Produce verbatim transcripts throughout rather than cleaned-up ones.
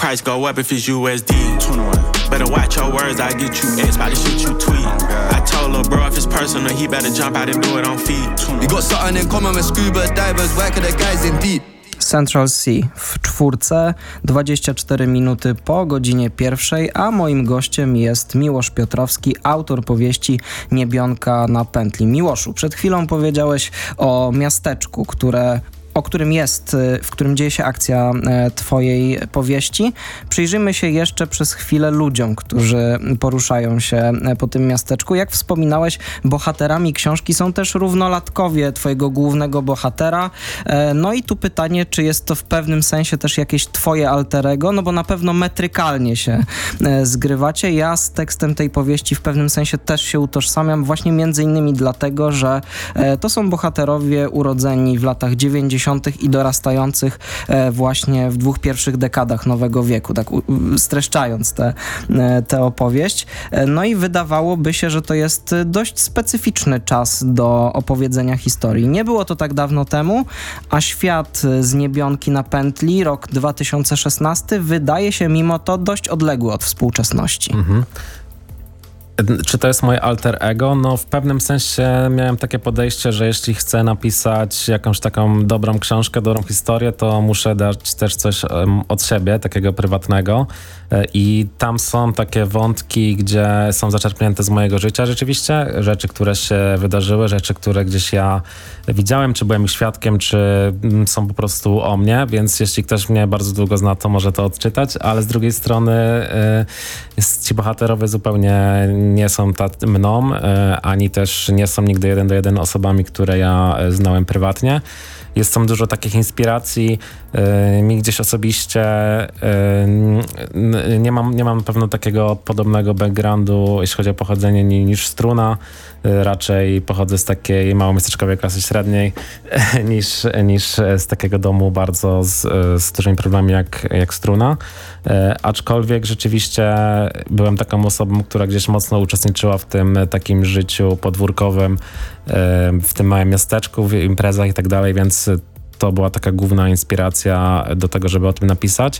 price go up if it's U S D. Better watch your words, I get you X by the shit you tweet. I told lil' bro if it's personal, he better jump out and do it on feet. We got something in common with scuba divers, working the guys in deep. Central Sea w czwórce, dwadzieścia cztery minuty po godzinie pierwszej, a moim gościem jest Miłosz Piotrowski, autor powieści Niebionka na pętli. Miłoszu, przed chwilą powiedziałeś o miasteczku, które... o którym jest, w którym dzieje się akcja twojej powieści. Przyjrzyjmy się jeszcze przez chwilę ludziom, którzy poruszają się po tym miasteczku. Jak wspominałeś, bohaterami książki są też równolatkowie twojego głównego bohatera. No i tu pytanie, czy jest to w pewnym sensie też jakieś twoje alter ego? No bo na pewno metrykalnie się zgrywacie. Ja z tekstem tej powieści w pewnym sensie też się utożsamiam, właśnie między innymi dlatego, że to są bohaterowie urodzeni w latach dziewięćdziesiątych i dorastających właśnie w dwóch pierwszych dekadach nowego wieku, tak streszczając tę te, te opowieść. No i wydawałoby się, że to jest dość specyficzny czas do opowiedzenia historii. Nie było to tak dawno temu, a świat z Niebionki na pętli, rok dwa tysiące szesnasty, wydaje się mimo to dość odległy od współczesności. Mhm. Czy to jest moje alter ego? No w pewnym sensie miałem takie podejście, że jeśli chcę napisać jakąś taką dobrą książkę, dobrą historię, to muszę dać też coś um, od siebie, takiego prywatnego. I tam są takie wątki, gdzie są zaczerpnięte z mojego życia rzeczywiście, rzeczy, które się wydarzyły, rzeczy, które gdzieś ja widziałem, czy byłem ich świadkiem, czy są po prostu o mnie, więc jeśli ktoś mnie bardzo długo zna, to może to odczytać, ale z drugiej strony y, ci bohaterowie zupełnie nie są tak mną, y, ani też nie są nigdy jeden do jeden osobami, które ja znałem prywatnie. Jest tam dużo takich inspiracji. Yy, mi gdzieś osobiście yy, nie mam, nie mam na pewno takiego podobnego backgroundu, jeśli chodzi o pochodzenie, niż Struna. Yy, raczej pochodzę z takiej małomiasteczkowej klasy średniej niż, niż z takiego domu bardzo z, z dużymi problemami jak, jak Struna. Yy, aczkolwiek rzeczywiście byłem taką osobą, która gdzieś mocno uczestniczyła w tym takim życiu podwórkowym, yy, w tym małym miasteczku, w imprezach i tak dalej, więc to była taka główna inspiracja do tego, żeby o tym napisać.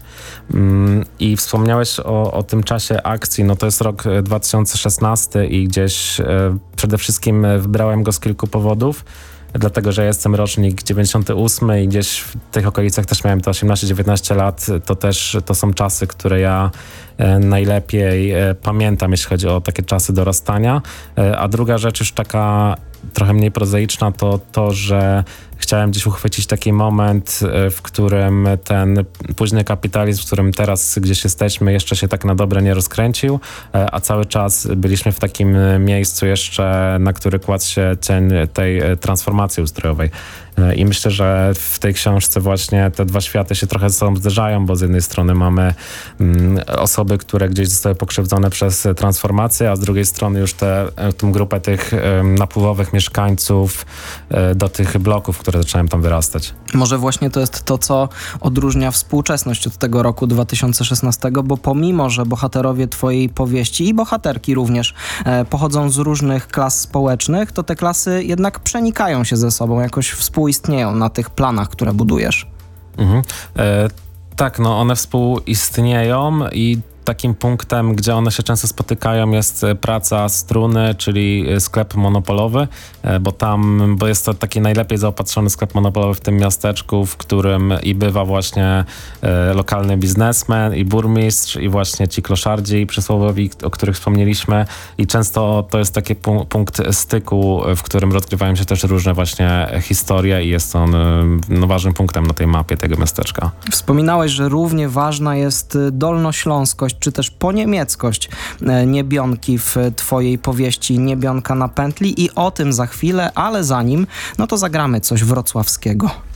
I wspomniałeś o, o tym czasie akcji. No to jest rok dwa tysiące szesnasty i gdzieś przede wszystkim wybrałem go z kilku powodów. Dlatego, że jestem rocznik dziewięćdziesiąty ósmy i gdzieś w tych okolicach też miałem te osiemnaście dziewiętnaście lat. To też to są czasy, które ja najlepiej pamiętam, jeśli chodzi o takie czasy dorastania. A druga rzecz już taka trochę mniej prozaiczna, to to, że chciałem gdzieś uchwycić taki moment, w którym ten późny kapitalizm, w którym teraz gdzieś jesteśmy, jeszcze się tak na dobre nie rozkręcił, a cały czas byliśmy w takim miejscu jeszcze, na który kładł się cień tej transformacji ustrojowej. I myślę, że w tej książce właśnie te dwa światy się trochę ze sobą zderzają, bo z jednej strony mamy mm, osoby, które gdzieś zostały pokrzywdzone przez transformację, a z drugiej strony już tę grupę tych um, napływowych mieszkańców um, do tych bloków, które zaczynają tam wyrastać. Może właśnie to jest to, co odróżnia współczesność od tego roku dwa tysiące szesnastego, bo pomimo, że bohaterowie twojej powieści i bohaterki również e, pochodzą z różnych klas społecznych, to te klasy jednak przenikają się ze sobą, jakoś współistnieją na tych planach, które budujesz. Mhm. E, tak, no one współistnieją i takim punktem, gdzie one się często spotykają, jest praca Struny, czyli sklep monopolowy, bo tam, bo jest to taki najlepiej zaopatrzony sklep monopolowy w tym miasteczku, w którym i bywa właśnie e, lokalny biznesmen, i burmistrz, i właśnie ci kloszardzi przysłowiowi, o których wspomnieliśmy, i często to jest taki pu- punkt styku, w którym rozgrywają się też różne właśnie historie i jest on no, ważnym punktem na tej mapie tego miasteczka. Wspominałeś, że równie ważna jest dolnośląskość, czy też poniemieckość Niebionki w twojej powieści Niebionka na pętli i o tym za chwilę, ale zanim, no to zagramy coś wrocławskiego.